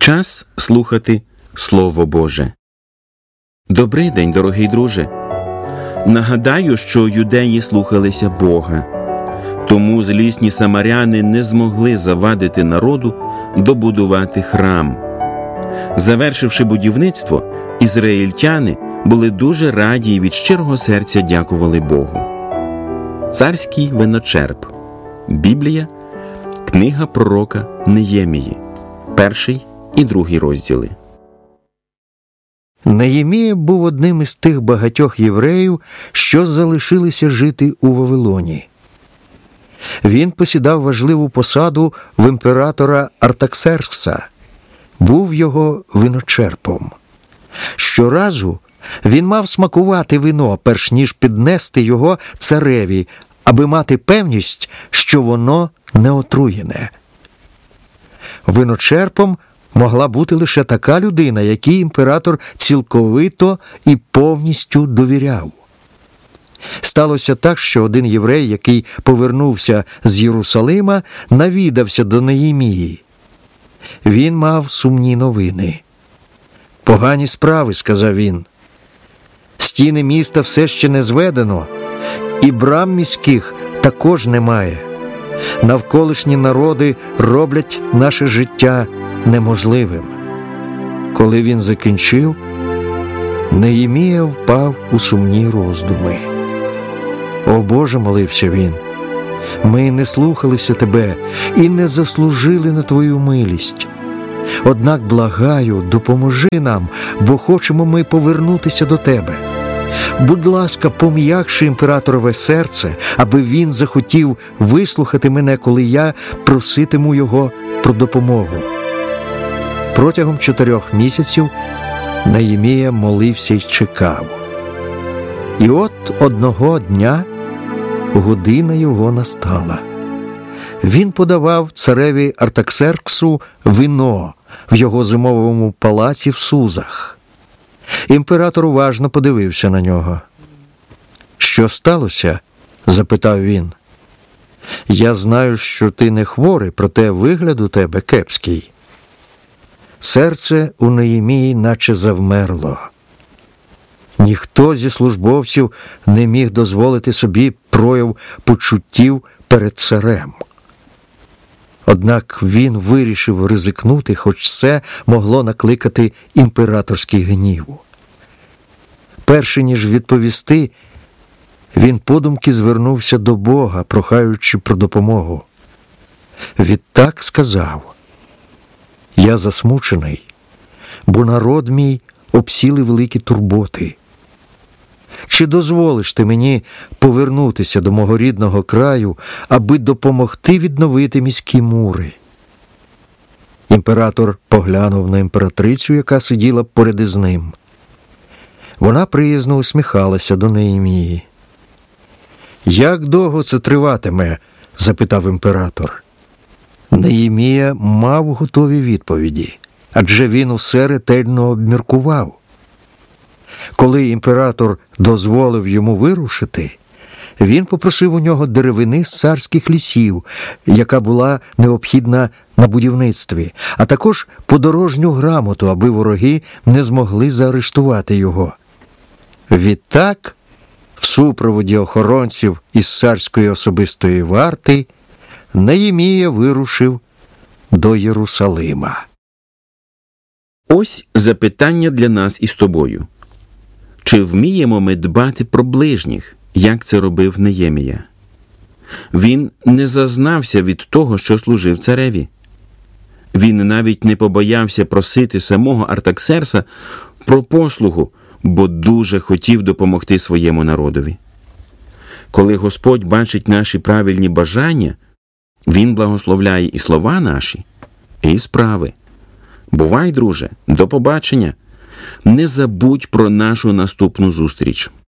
Час слухати Слово Боже. Добрий день, дорогий друже. Нагадаю, що юдеї слухалися Бога. Тому злісні самаряни не змогли завадити народу добудувати храм. Завершивши будівництво, ізраїльтяни були дуже раді і від щирого серця дякували Богу. Царський виночерп. Біблія. Книга пророка Неємії. 1 і 2 розділи. Неємія був одним із тих багатьох євреїв, що залишилися жити у Вавилоні. Він посідав важливу посаду в імператора Артаксеркса, був його виночерпом. Щоразу він мав смакувати вино, перш ніж піднести його цареві, аби мати певність, що воно не отруєне. Виночерпом могла бути лише така людина, якій імператор цілковито і повністю довіряв. Сталося так, що один єврей, який повернувся з Єрусалима, навідався до Неємії. Він мав сумні новини. «Погані справи», – сказав він. «Стіни міста все ще не зведено, і брам міських також немає. Навколишні народи роблять наше життя неможливим». Коли він закінчив, Неємія впав у сумні роздуми. «О Боже», – молився він, – «ми не слухалися Тебе і не заслужили на Твою милість. Однак, благаю, допоможи нам, бо хочемо ми повернутися до Тебе. Будь ласка, пом'якши імператорове серце, аби він захотів вислухати мене, коли я проситиму його про допомогу». Протягом 4 місяців Неємія молився й чекав. І от одного дня година його настала. Він подавав цареві Артаксерксу вино в його зимовому палаці в Сузах. Імператор уважно подивився на нього. «Що сталося?» – запитав він. «Я знаю, що ти не хворий, проте вигляд у тебе кепський». Серце у Неємії наче завмерло. Ніхто зі службовців не міг дозволити собі прояв почуттів перед царем. Однак він вирішив ризикнути, хоч це могло накликати імператорський гнів. Перше ніж відповісти, він подумки звернувся до Бога, прохаючи про допомогу. Відтак сказав: «Я засмучений, бо народ мій обсіли великі турботи. Чи дозволиш ти мені повернутися до мого рідного краю, аби допомогти відновити міські мури?» Імператор поглянув на імператрицю, яка сиділа поряд із ним. Вона приязно усміхалася до Неємії. «Як довго це триватиме?» – запитав імператор. Неємія мав готові відповіді, адже він усе ретельно обміркував. Коли імператор дозволив йому вирушити, він попросив у нього деревини з царських лісів, яка була необхідна на будівництві, а також подорожню грамоту, аби вороги не змогли заарештувати його. Відтак, в супроводі охоронців із царської особистої варти, Неємія вирушив до Єрусалима. Ось запитання для нас із тобою. Чи вміємо ми дбати про ближніх, як це робив Неємія? Він не зазнався від того, що служив цареві. Він навіть не побоявся просити самого Артаксеркса про послугу, бо дуже хотів допомогти своєму народові. Коли Господь бачить наші правильні бажання, Він благословляє і слова наші, і справи. Бувай, друже, до побачення. Не забудь про нашу наступну зустріч.